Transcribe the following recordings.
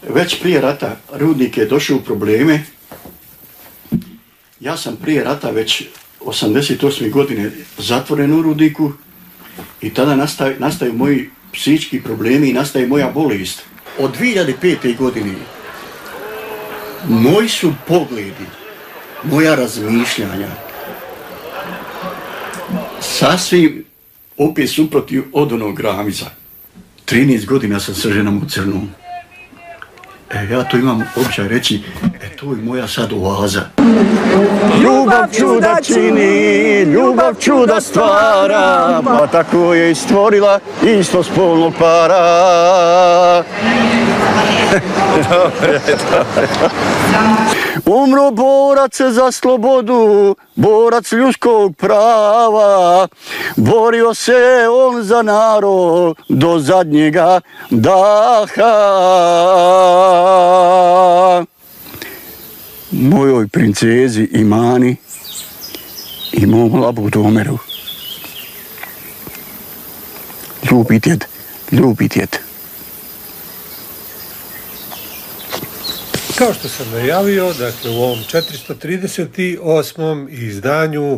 Već prije rata rudnik je došao u probleme. Ja sam prije rata već 88. godine zatvoren u rudniku i tada nastaju moji psihički problemi i nastaje moja bolest. Od 2005. godine moji su pogledi, moja razmišljanja sasvim opet suprotiv od onog Ramiza. 13 godina sam sa ženom u crnom. Ja to imam običaj reći, to je moja sad oaza. Ljubav čuda čini, ljubav čuda stvara, pa tako je i stvorila istospolnog para. Umro borac za slobodu, borac ljudskog prava, borio se on za narod do zadnjega daha. Mojoj princezi Imani i mom labudu Omeru. Ljubi djed, ljubi djed. Kao što sam najavio, dakle u ovom 438. izdanju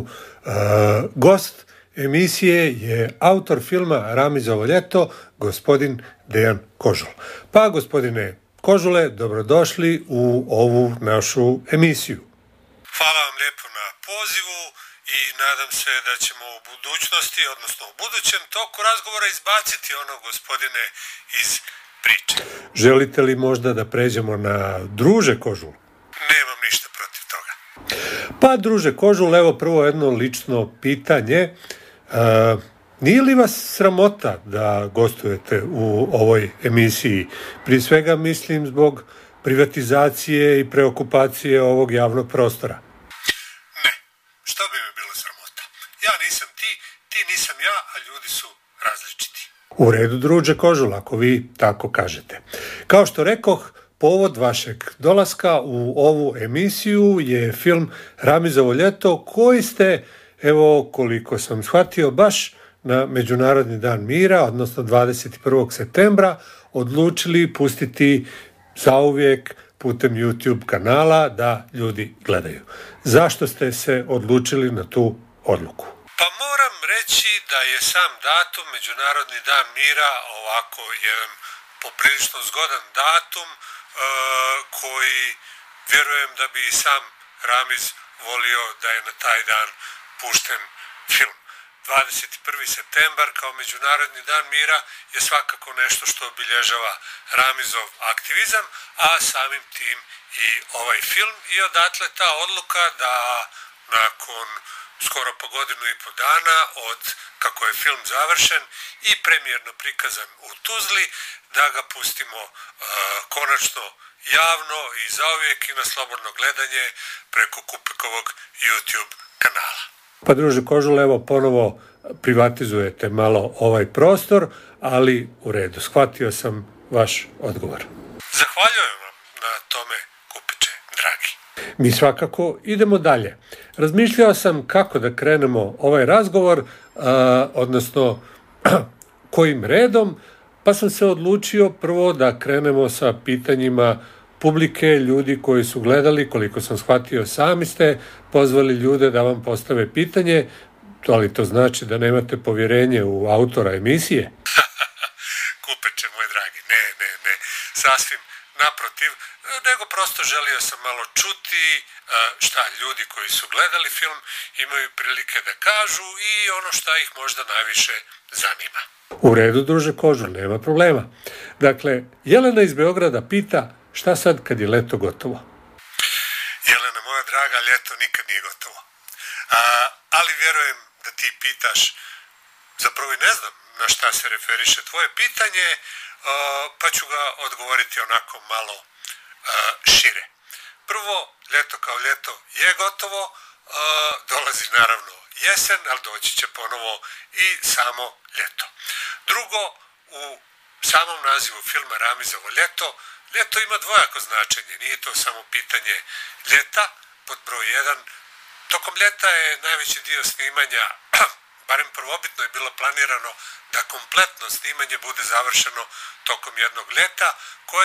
gost emisije je autor filma Ramizovo ljeto, gospodin Dejan Kožul. Pa, gospodine Kožule, dobrodošli u ovu našu emisiju. Hvala vam lijepo na pozivu i nadam se da ćemo u budućnosti, odnosno u budućem toku razgovora izbaciti ono, gospodine, iz priče. Želite li možda da pređemo na druže Kožul? Nemam ništa protiv toga. Pa, druže Kožul, evo prvo jedno lično pitanje. Nije li vas sramota da gostujete u ovoj emisiji? Prije svega mislim zbog privatizacije i preokupacije ovog javnog prostora. Ne, što bi mi bilo sramota? Ja nisam ti, ti nisam ja, a ljudi su različiti. U redu, druže Kožul, ako vi tako kažete. Kao što rekoh, povod vašeg dolaska u ovu emisiju je film Ramizovo ljeto, koji ste, evo koliko sam shvatio, baš na Međunarodni dan mira, odnosno 21. septembra, odlučili pustiti zauvijek putem YouTube kanala da ljudi gledaju. Zašto ste se odlučili na tu odluku? Pa moram reći da je sam datum Međunarodni dan mira ovako jedan poprilično zgodan datum koji vjerujem da bi i sam Ramiz volio da je na taj dan pušten film. 21. septembar kao Međunarodni dan mira je svakako nešto što obilježava Ramizov aktivizam, a samim tim i ovaj film. I odatle ta odluka da nakon skoro po godinu i po dana od kako je film završen i premijerno prikazan u Tuzli, da ga pustimo konačno javno i zauvijek i na slobodno gledanje preko Kupikovog YouTube kanala. Pa druže Kožul, evo ponovo privatizujete malo ovaj prostor, ali u redu, shvatio sam vaš odgovor. Zahvaljujem vam na tome, kupiče, dragi. Mi svakako idemo dalje. Razmišljao sam kako da krenemo ovaj razgovor, odnosno kojim redom, pa sam se odlučio prvo da krenemo sa pitanjima publike, ljudi koji su gledali, koliko sam shvatio, sami ste pozvali ljude da vam postave pitanje, ali to znači da nemate povjerenje u autora emisije? Kupeče, moj dragi, ne, sasvim naprotiv, nego prosto želio sam malo čuti šta ljudi koji su gledali film imaju prilike da kažu i ono šta ih možda najviše zanima. U redu, druže Kožul, nema problema. Dakle, Jelena iz Beograda pita: šta sad kad je leto gotovo? Jelena, moja draga, ljeto nikad nije gotovo. Ali vjerujem da ti pitaš, zapravo i ne znam na šta se referiše tvoje pitanje, pa ću ga odgovoriti onako malo šire. Prvo, ljeto kao ljeto je gotovo, dolazi naravno jesen, ali doći će ponovo i samo ljeto. Drugo, u samom nazivu filma Ramizovo ljeto, ljeto ima dvojako značenje, nije to samo pitanje ljeta, pod broj 1. Tokom ljeta je najveći dio snimanja, barem prvobitno je bilo planirano da kompletno snimanje bude završeno tokom jednog ljeta, koje